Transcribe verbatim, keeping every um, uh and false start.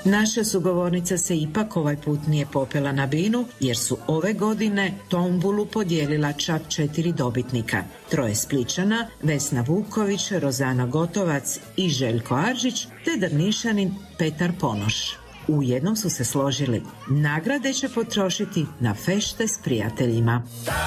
Naša sugovornica se ipak ovaj put nije popela na binu, jer su ove godine tombulu podijelila čak četiri dobitnika. Troje Spličana, Vesna Vuković, Rozana Gotovac i Željko Aržić, te Drnišanin Petar Ponoš. U jednom su se složili, nagrade će potrošiti na fešte s prijateljima.